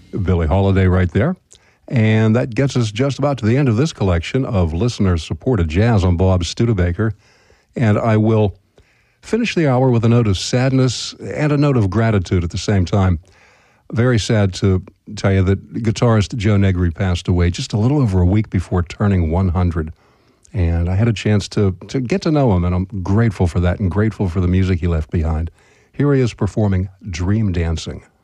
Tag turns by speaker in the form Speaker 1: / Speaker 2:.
Speaker 1: Billie Holiday right there. And that gets us just about to the end of this collection of listener-supported jazz on Bob Studebaker. And I will finish the hour with a note of sadness and a note of gratitude at the same time. Very sad to tell you that guitarist Joe Negri passed away just a little over a week before turning 100. And I had a chance to get to know him, and I'm grateful for that and grateful for the music he left behind. Here he is performing Dream Dancing.